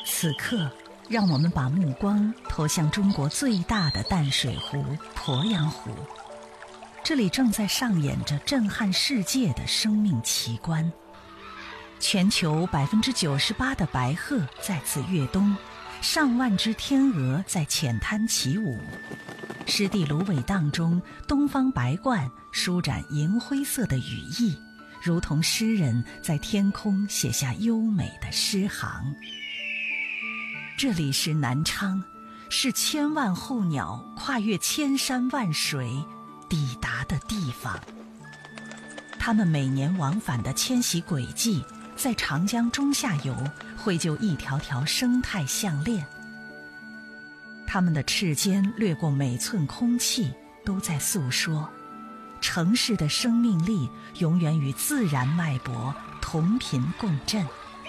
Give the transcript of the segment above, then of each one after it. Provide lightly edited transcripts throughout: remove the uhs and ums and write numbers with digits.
此刻，让我们把目光投向中国最大的淡水湖鄱阳湖。这里正在上演着震撼世界的生命奇观。全球98%的白鹤在此跃冬，上万只天鹅在浅滩起舞。湿地芦苇荡中，东方白鹳舒展银灰色的羽翼，如同诗人在天空写下优美的诗行。这里是南昌，是千万候鸟跨越千山万水抵达的地方。它们每年往返的迁徙轨迹，在长江中下游绘就一条条生态项链。它们的翅尖掠过每寸空气，都在诉说城市的生命力永远与自然脉搏同频共振。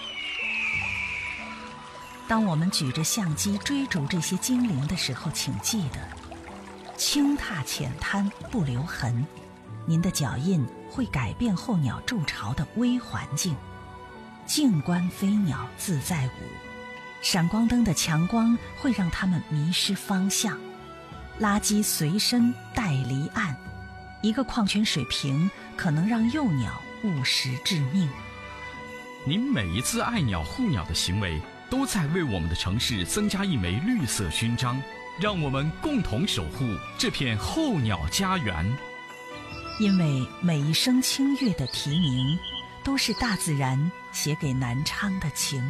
当我们举着相机追逐这些精灵的时候，请记得轻踏浅滩不留痕，您的脚印会改变候鸟筑巢的微环境。静观飞鸟自在舞，闪光灯的强光会让它们迷失方向。垃圾随身带离岸，一个矿泉水瓶可能让幼鸟误食致命。 您每一次爱鸟护鸟的行为，都在为我们的城市增加一枚绿色勋章，让我们共同守护这片候鸟家园。 因为每一声清越的啼鸣，都是大自然写给南昌的情